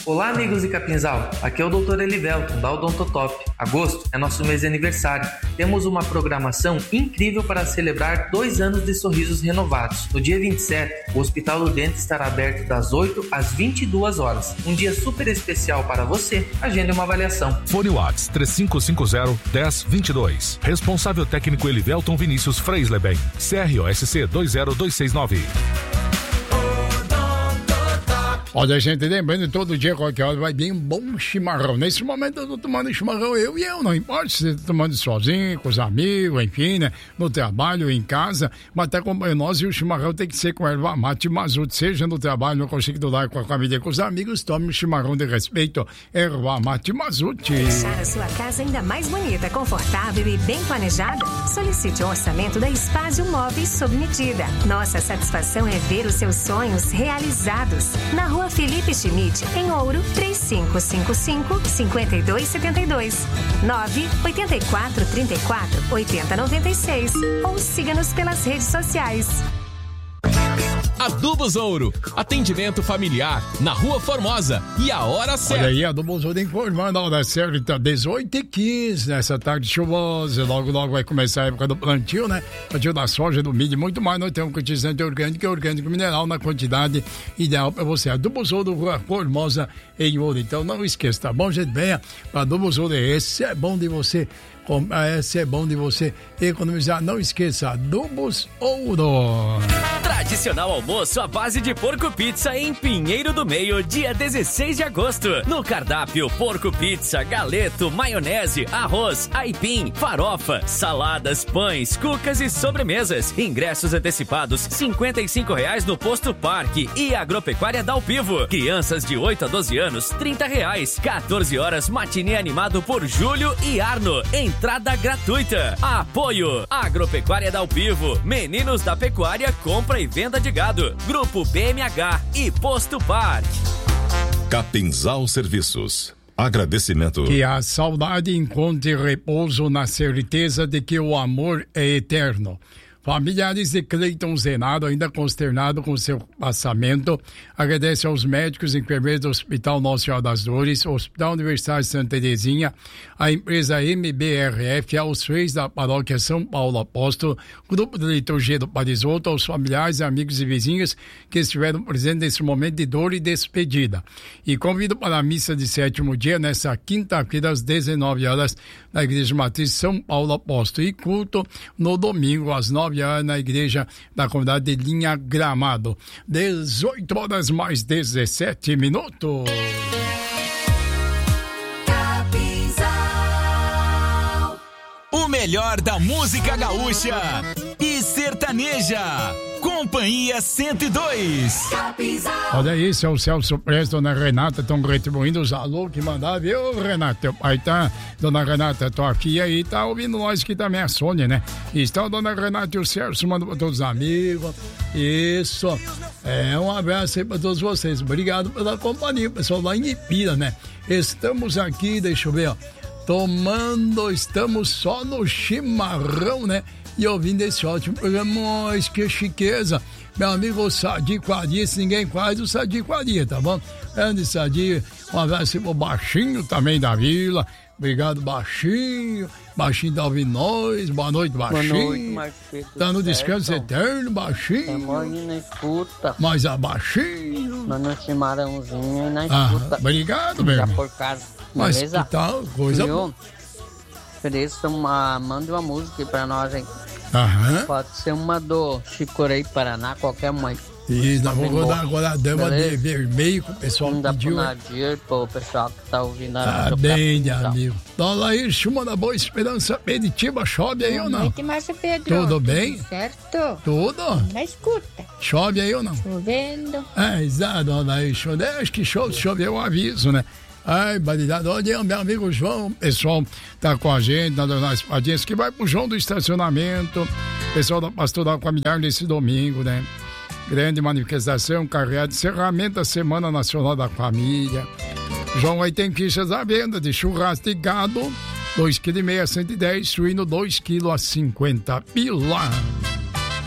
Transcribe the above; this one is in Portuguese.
Olá, amigos de Capinzal, aqui é o Dr. Elivelton, da Odontotop. Agosto é nosso mês de aniversário. Temos uma programação incrível para celebrar 2 anos de sorrisos renovados. No dia 27, o Hospital do Dente estará aberto das 8 às 22 horas. Um dia super especial para você. Agende uma avaliação. Fone Whats 3550-1022. Responsável técnico Elivelton Vinícius Freisleben. CROSC 20269. Olha, gente, lembrando, todo dia, qualquer hora, vai vir um bom chimarrão. Nesse momento eu tô tomando chimarrão, eu, não importa se você tá tomando sozinho, com os amigos, enfim, né? No trabalho, em casa, mas tá acompanhando nós e o chimarrão tem que ser com erva mate Mazute, seja no trabalho, no consigo do lar, com a família, com os amigos, tome um chimarrão de respeito, erva mate Mazute. Deixar a sua casa ainda mais bonita, confortável e bem planejada? Solicite um orçamento da Espásio Móveis sob medida. Nossa satisfação é ver os seus sonhos realizados. Na Rua Felipe Schmidt, em Ouro, 3555-5272. 98434-8096. Ou siga-nos pelas redes sociais. Adubos Ouro, atendimento familiar na Rua Formosa e a hora certa. Olha aí, Adubos Ouro informando a hora certa, 18h15, nessa tarde chuvosa, logo vai começar a época do plantio, né? Plantio da soja, do milho e muito mais. Nós temos um cotizante orgânico e orgânico mineral na quantidade ideal para você. Adubos Ouro, Rua Formosa, em Ouro. Então não esqueça, tá bom, gente? Venha para Adubos Ouro, esse é bom de você. Esse é bom de você economizar. Não esqueça, Adubos Ouro. Tradicional almoço à base de porco pizza em Pinheiro do Meio, dia 16 de agosto. No cardápio, porco pizza, galeto, maionese, arroz, aipim, farofa, saladas, pães, cucas e sobremesas. Ingressos antecipados, R$55 no Posto Parque e Agropecuária Dalpivo. Crianças de 8 a 12 anos, R$30. 14 horas, matinê animado por Júlio e Arno. Entrada gratuita. Apoio Agropecuária Dalpivo, Meninos da Pecuária, compra e venda de gado. Grupo BMH e Posto Parque. Capinzal Serviços. Agradecimento. Que a saudade encontre repouso na certeza de que o amor é eterno. Familiares de Cleiton Zenado, ainda consternado com seu passamento, agradece aos médicos e enfermeiros do Hospital Nossa Senhora das Dores, Hospital Universitário de Santa Terezinha, a empresa MBRF, aos freios da paróquia São Paulo Apóstolo, grupo de liturgia do Parisoto, aos familiares, amigos e vizinhos que estiveram presentes nesse momento de dor e despedida. E convido para a missa de 7º dia, nessa quinta-feira, às 19 horas, na Igreja Matriz São Paulo Apóstolo, e culto no domingo, às 9 horas, na Igreja da Comunidade de Linha Gramado. 18 horas mais 17 minutos. O melhor da música gaúcha e sertaneja. Companhia 102. Olha isso, é o Celso Prestes, Dona Renata, estão retribuindo os alô que mandaram, viu, Renata? Teu pai tá, Dona Renata, tua filha aí, tá ouvindo nós aqui também, a Sônia, né? Então, Dona Renata e o Celso mandam para todos os amigos. Isso. Um abraço aí para todos vocês. Obrigado pela companhia, pessoal lá em Ipira, né? Estamos aqui, deixa eu ver, ó. Estamos só no chimarrão, né? E ouvindo esse ótimo programa, mas que chiqueza. Meu amigo Sadi Quadia, se ninguém faz, o Sadi Quadia, tá bom? Grande Sadi, um abraço pro Baixinho também da Vila. Obrigado, Baixinho. Baixinho tá ouvindo nós. Boa noite, Baixinho. Boa noite, Marcelo. Tá no descanso eterno, Baixinho. Estamos aí na escuta. Mas a Baixinho. No chimarrãozinho aí na escuta. Obrigado, meu irmão. Por casa. Mas beleza? Que tal? Coisa boa. Mande uma música aí pra nós, hein? Aham. Pode ser uma do Chicorei Paraná, qualquer mãe. Isso, nós vamos rodar agora a dama de vermelho que o pessoal pediu. Nadir, pro pessoal que tá ouvindo a Tá bem, de amigo. Dona Laís, chuma da Boa Esperança, Peditiba, chove aí ou não? Boa noite, Márcio Pedro. Tudo bem? Certo. Tudo? Na escuta. Chove aí ou não? Chovendo. Exato, Dona Laís, acho que chove, eu aviso, né? Ai, validade. Olha, meu amigo João, pessoal tá com a gente na Dona Espadinhas, que vai pro João do estacionamento, pessoal da Pastoral Familiar nesse domingo, né? Grande manifestação, carreada de encerramento da Semana Nacional da Família. João aí tem fichas à venda de churrasco de gado, 2,5 kg a 110, suíno 2 kg a 50 pila.